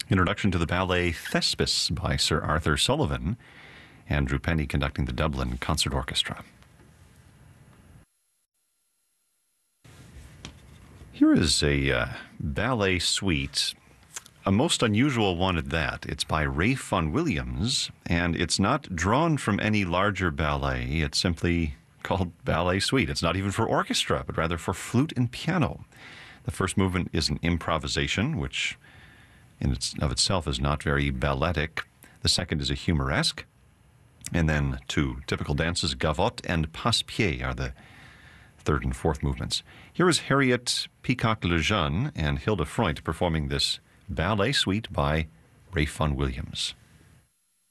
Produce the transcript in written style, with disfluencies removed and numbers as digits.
Introduction to the ballet Thespis by Sir Arthur Sullivan. Andrew Penny conducting the Dublin Concert Orchestra. Here is a ballet suite, a most unusual one at that. It's by Ralph Vaughan Williams, and it's not drawn from any larger ballet. It's simply called Ballet Suite. It's not even for orchestra, but rather for flute and piano. The first movement is an improvisation, which in of itself is not very balletic. The second is a humoresque. And then two typical dances, gavotte and passe-pied, are the third and fourth movements. Here is Harriet Peacock-Lejeune and Hilda Freund performing this ballet suite by Ralph Vaughan Williams.